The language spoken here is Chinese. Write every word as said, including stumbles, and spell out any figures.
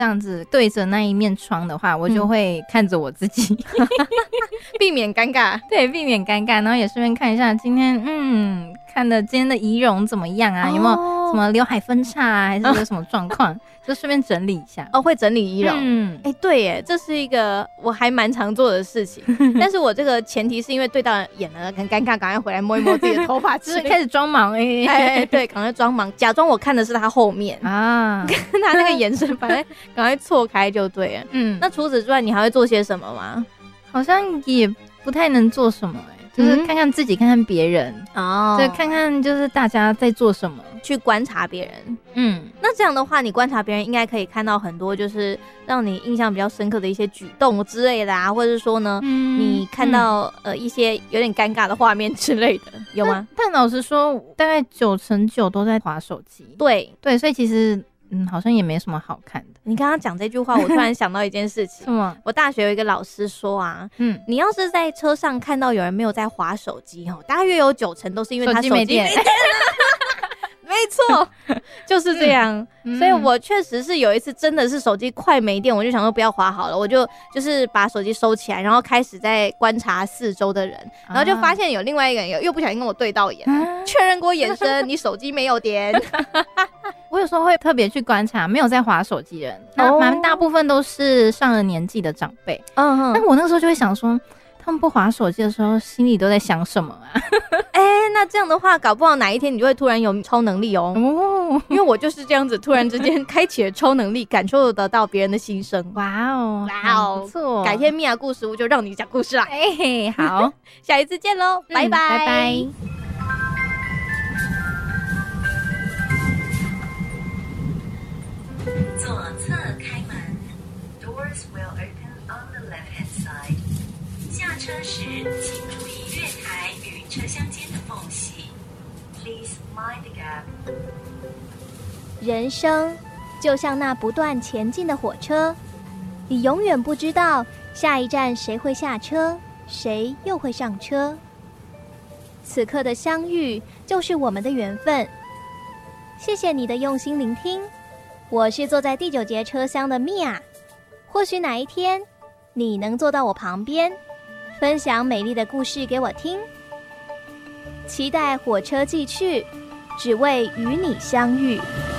这样子对着那一面窗的话，我就会看着我自己、嗯、 避免尴尬。 对，避免尴尬，然后也顺便看一下今天嗯看的今天的仪容怎么样啊、哦、有没有什么刘海分叉啊，还是有什么状况、哦、就顺便整理一下。 哦，会整理仪容。 嗯， 哎、欸，对耶，这是一个我还蛮常做的事情但是我这个前提是因为对到眼了很尴尬，赶快回来摸一摸自己的头发就是开始装忙。哎、欸欸、对，赶快装忙，假装我看的是他后面啊，跟他那个眼神反正赶快错开就对了。嗯，那除此之外你还会做些什么吗？ 好像也不太能做什么。就是看看自己，看看别人哦，就看看就是大家在做什么， 去观察别人。嗯，那这样的话，你观察别人应该可以看到很多，就是让你印象比较深刻的一些举动之类的啊，或者是说呢，嗯、你看到、嗯、呃一些有点尴尬的画面之类的，有吗？ 但, 但老实说，大概九成九都在滑手机。 对对，所以其实。嗯，好像也没什么好看的。 你刚刚讲这句话，我突然想到一件事情。 什么？ 我大学有一个老师说啊，嗯，你要是在车上看到有人没有在滑手机哦，大约有九成都是因为他手机没电。没错，就是这样、嗯、所以我确实是有一次真的是手机快没电，我就想说不要滑好了，我就就是把手机收起来，然后开始在观察四周的人，然后就发现有另外一个人又不小心跟我对到眼，确、啊、认过眼神你手机没有电我有时候会特别去观察没有在滑手机的人，那蛮大部分都是上了年纪的长辈。嗯哼，但我那个时候就会想说他们不滑手机的时候心里都在想什么啊哎、欸，那这样的话搞不好哪一天你就会突然有超能力哦。哦，因为我就是这样子突然之间开启了超能力，感受得到别人的心声。 哇哦， 哇哦，不错，改天米娅故事屋就让你讲故事啦。 哎、欸，好下一次见咯、嗯、拜拜拜拜。 左侧开门 Doors will open on the left hand side。 下车时请注意月台与车厢间的缝隙 Please mind the gap。 人生就像那不断前进的火车，你永远不知道下一站谁会下车，谁又会上车。此刻的相遇就是我们的缘分。谢谢你的用心聆听，我是坐在第九节车厢的米娅。或许哪一天你能坐到我旁边，分享美丽的故事给我听。期待火车继续，只为与你相遇。